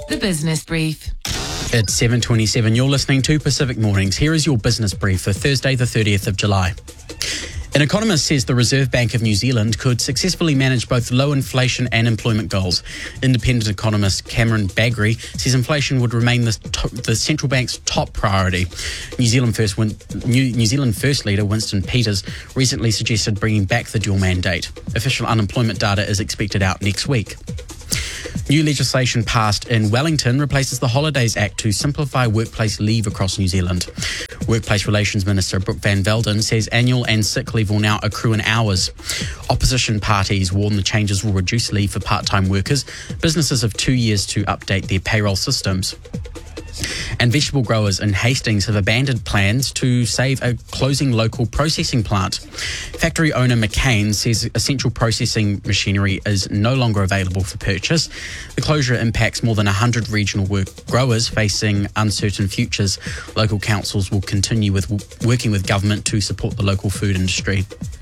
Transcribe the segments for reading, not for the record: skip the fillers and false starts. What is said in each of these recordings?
The Business Brief. It's 7:27. You're listening to Pacific Mornings. Here is your business brief for Thursday, the 30th of July. An economist says the Reserve Bank of New Zealand could successfully manage both low inflation and employment goals. Independent economist Cameron Bagri says inflation would remain the central bank's top priority. New Zealand First leader Winston Peters recently suggested bringing back the dual mandate. Official unemployment data is expected out next week. New legislation passed in Wellington replaces the Holidays Act to simplify workplace leave across New Zealand. Workplace Relations Minister Brooke Van Velden says annual and sick leave will now accrue in hours. Opposition parties warn the changes will reduce leave for part-time workers. Businesses have 2 years to update their payroll systems. And vegetable growers in Hastings have abandoned plans to save a closing local processing plant. Factory owner McCain says essential processing machinery is no longer available for purchase. The closure impacts more than 100 regional growers facing uncertain futures. Local councils will continue working with government to support the local food industry.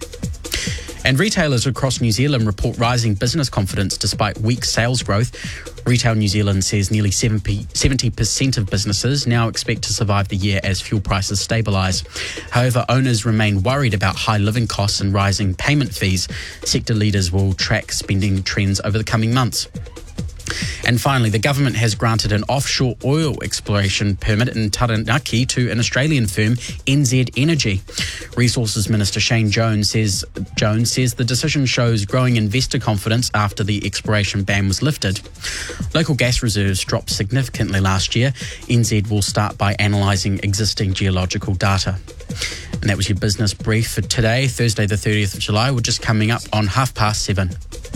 And retailers across New Zealand report rising business confidence despite weak sales growth. Retail New Zealand says nearly 70% of businesses now expect to survive the year as fuel prices stabilise. However, owners remain worried about high living costs and rising payment fees. Sector leaders will track spending trends over the coming months. And finally, the government has granted an offshore oil exploration permit in Taranaki to an Australian firm, NZ Energy. Resources Minister Shane Jones says the decision shows growing investor confidence after the exploration ban was lifted. Local gas reserves dropped significantly last year. NZ will start by analysing existing geological data. And that was your business brief for today, Thursday the 30th of July. We're just coming up on 7:30.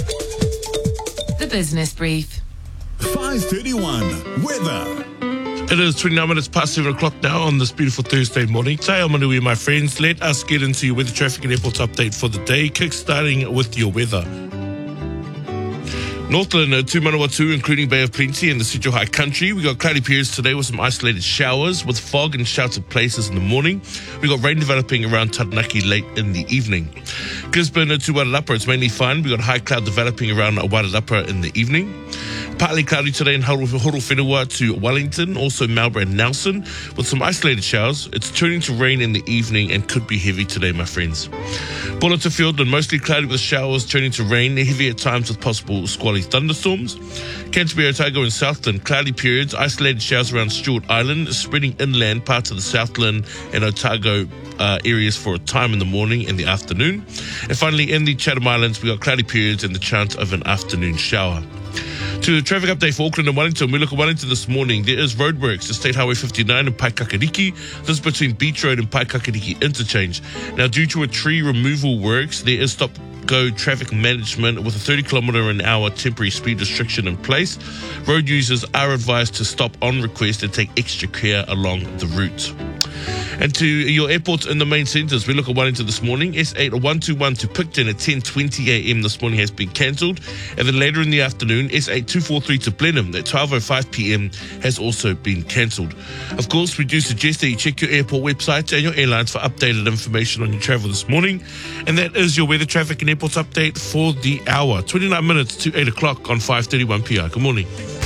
The Business Brief. 5:31 weather. It is 29 minutes past 7 o'clock now on this beautiful Thursday morning. Tay Manui, my friends. Let us get into your weather, traffic and airport update for the day, kick-starting with your weather. Northland, Tumanawatu, including Bay of Plenty and the Central High Country. We got cloudy periods today with some isolated showers with fog in sheltered places in the morning. We got rain developing around Taranaki late in the evening. Gisborne to Wairarapa, it's mainly fine. We got high cloud developing around Wairarapa in the evening. Partly cloudy today in Horowhenua to Wellington, also Marlborough and Nelson, with some isolated showers. It's turning to rain in the evening and could be heavy today, my friends. Buller to Fiordland, mostly cloudy with showers turning to rain, heavy at times with possible squally thunderstorms. Canterbury, Otago and Southland, cloudy periods, isolated showers around Stewart Island, spreading inland parts of the Southland and Otago areas for a time in the morning and the afternoon. And finally, in the Chatham Islands, we got cloudy periods and the chance of an afternoon shower. To the traffic update for Auckland and Wellington, we look at Wellington this morning. There is roadworks at State Highway 59 and Paikakariki. This is between Beach Road and Paikakariki interchange. Now, due to a tree removal works, there is stop-go traffic management with a 30km/h temporary speed restriction in place. Road users are advised to stop on request and take extra care along the route. And to your airports in the main centres, we look at Wellington this morning. S8 121 to Picton at 10:20 a.m. this morning has been cancelled. And then later in the afternoon, S8 243 to Blenheim at 12:05 p.m. has also been cancelled. Of course, we do suggest that you check your airport websites and your airlines for updated information on your travel this morning. And that is your weather, traffic and airports update for the hour. 29 minutes to 8 o'clock on 5:31 p.m. Good morning.